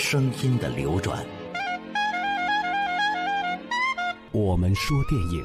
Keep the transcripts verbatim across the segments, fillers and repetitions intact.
声音的流转。我们说电影。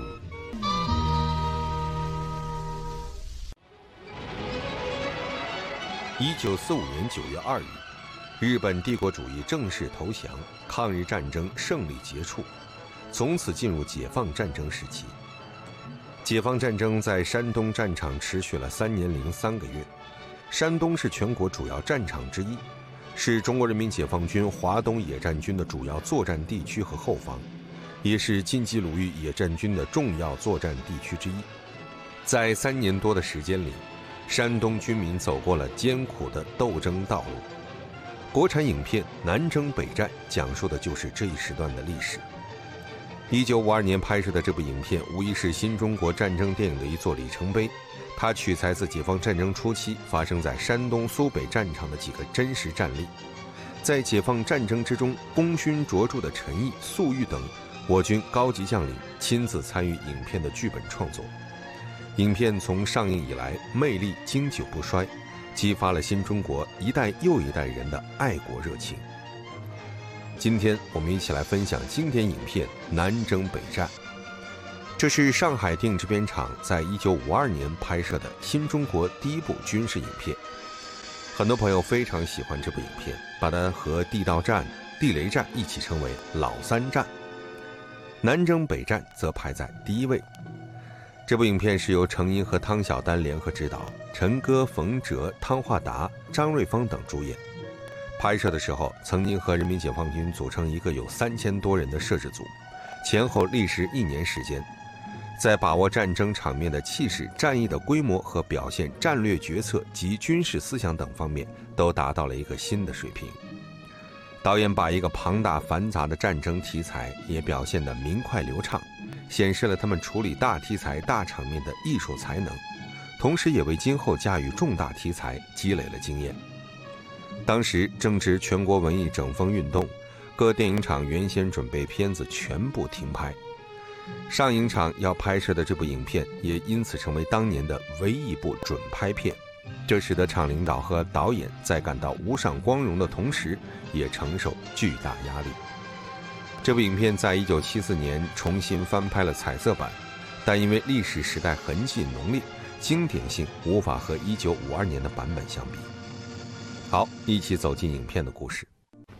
一九四五年九月二日，日本帝国主义正式投降，抗日战争胜利结束，从此进入解放战争时期。解放战争在山东战场持续了三年零三个月。山东是全国主要战场之一，是中国人民解放军华东野战军的主要作战地区和后方，也是晋冀鲁豫野战军的重要作战地区之一。在三年多的时间里，山东军民走过了艰苦的斗争道路。国产影片《南征北战》讲述的就是这一时段的历史。一九五二年拍摄的这部影片无疑是新中国战争电影的一座里程碑，它取材自解放战争初期发生在山东苏北战场的几个真实战例。在解放战争之中功勋卓著的陈毅、粟裕等我军高级将领亲自参与影片的剧本创作。影片从上映以来魅力经久不衰，激发了新中国一代又一代人的爱国热情。今天我们一起来分享经典影片《南征北战》，这是上海电影制片厂在一九五二年拍摄的新中国第一部军事影片。很多朋友非常喜欢这部影片，把它和地道战、地雷战一起称为老三战。南征北战则排在第一位。这部影片是由程英和汤晓丹联合执导，陈歌、冯喆、汤化达、张瑞芳等主演。拍摄的时候曾经和人民解放军组成一个有三千多人的摄制组，前后历时一年时间，在把握战争场面的气势、战役的规模和表现战略决策及军事思想等方面都达到了一个新的水平。导演把一个庞大繁杂的战争题材也表现得明快流畅，显示了他们处理大题材大场面的艺术才能，同时也为今后驾驭重大题材积累了经验。当时正值全国文艺整风运动，各电影厂原先准备片子全部停拍，上影厂要拍摄的这部影片也因此成为当年的唯一一部准拍片，这使得厂领导和导演在感到无上光荣的同时，也承受巨大压力。这部影片在一九七四年重新翻拍了彩色版，但因为历史时代痕迹浓烈，经典性无法和一九五二年的版本相比。好，一起走进影片的故事。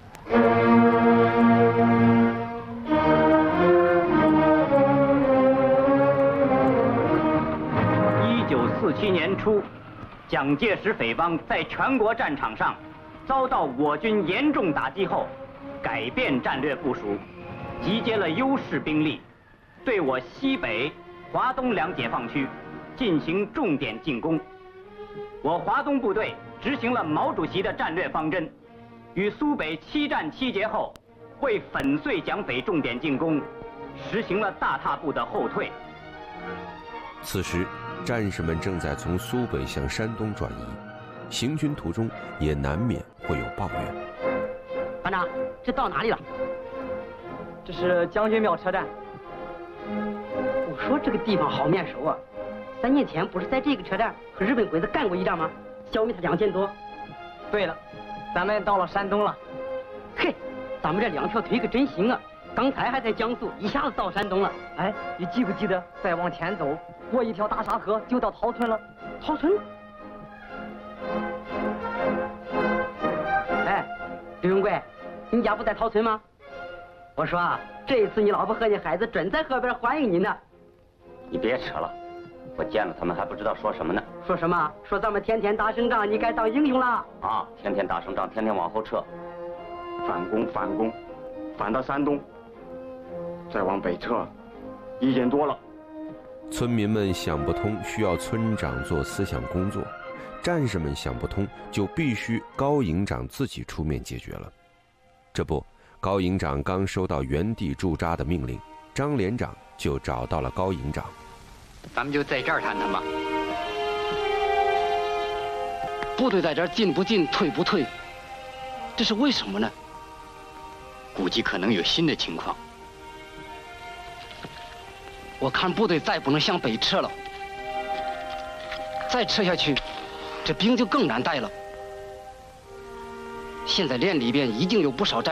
一九四七年初，蒋介石匪帮在全国战场上遭到我军严重打击后，改变战略部署，集结了优势兵力，对我西北、华东两解放区进行重点进攻。我华东部队执行了毛主席的战略方针，与苏北七战七捷后，会粉碎蒋匪重点进攻，实行了大踏步的后退。 此时战士们正在从苏北向山东转移，行军途中也难免会有抱怨。 班长，这到哪里了？ 这是将军庙车站。 我说这个地方好面熟啊，三年前不是在这个车站和日本鬼子干过一仗吗？消灭他两千多。 对了，咱们到了山东了。 嘿，咱们这两条腿可真行啊！刚才还在江苏，一下子到山东了。 哎，你记不记得再往前走，过一条大沙河就到陶村了？ 陶村？哎，刘永贵，你家不在陶村吗？我说啊，这一次你老婆和你孩子准在河边欢迎你呢。 你别扯了，我见了他们还不知道说什么呢。 说什么？说咱们天天打胜仗，你该当英雄了。 啊，天天打胜仗，天天往后撤， 反攻反攻，反到山东，再往北撤，一年多了。 村民们想不通，需要村长做思想工作；战士们想不通，就必须高营长自己出面解决了。这不，高营长刚收到原地驻扎的命令，张连长就找到了高营长。 咱们就在这儿谈谈吧。 部队在这儿进不进，退不退，这是为什么呢？ 估计可能有新的情况。 我看部队再不能向北撤了，再撤下去，这兵就更难带了。现在连里边已经有不少战